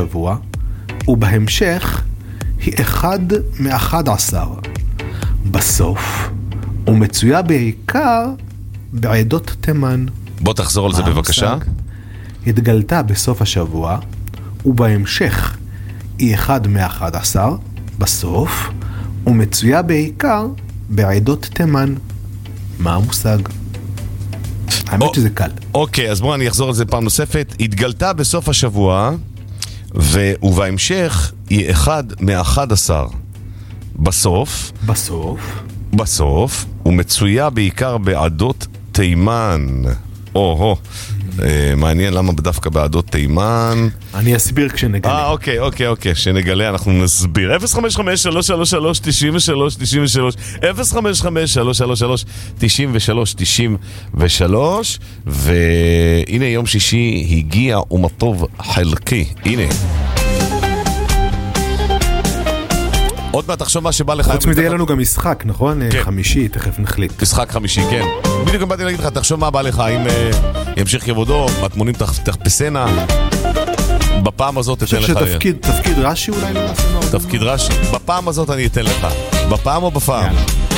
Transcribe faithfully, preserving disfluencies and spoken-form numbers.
השבוע, ובהמשך היא אחד מאחד עשר. בסוף, ומצויה בעיקר בעדות תימן. בוא תחזור על זה בבקשה. התגלתה בסוף השבוע, ובהמשך היא אחד מאחד עשר, בסוף, ומצויה בעיקר בעדות תימן. מה המושג? האמת שזה קל. אוקיי, אז בואו אני אחזור על זה פעם נוספת. התגלתה בסוף השבוע, ובהמשך היא אחד מאחד עשר. בסוף, בסוף, בסוף, ומצויה בעיקר בעדות תימן. או-הו, מעניין למה דווקא בעדות תימן. אני אסביר כשנגלה. אה, אוקיי, אוקיי, אוקיי, כשנגלה אנחנו נסביר. אפס חמש חמש שלוש שלוש שלוש תשעים ושלוש תשעים ושלוש אפס חמש חמש שלוש שלוש שלוש תשעים ושלוש תשעים ושלוש. והנה יום שישי הגיע ומטוב חלקי. הנה. עוד מעט תחשוב מה שבא לך. חוץ מזה יהיה לנו גם משחק, נכון? חמישי, תכף נחליט. משחק חמישי, כן. בדיוק באתי להגיד לך, תחשוב מה בא לך, אם ימשיך כבודו, מטמונים תחפשנה. בפעם הזאת אתן לך. אני חושב שתפקיד רש"י אולי לא נעשה מאוד. תפקיד רש"י. בפעם הזאת אני אתן לך. בפעם או בפעם?